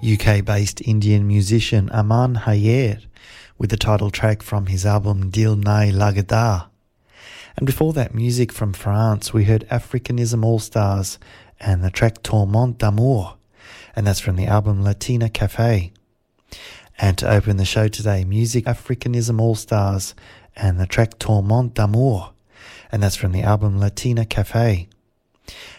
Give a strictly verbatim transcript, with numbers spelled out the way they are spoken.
U K-based Indian musician Aman Hayer with the title track from his album Dil Nahi Lagda. And before that, music from France, we heard Africanism All-Stars and the track Tourment d'Amour, and that's from the album Latina Cafe. And to open the show today, music Africanism All-Stars and the track Tourment d'Amour, and that's from the album Latina Cafe.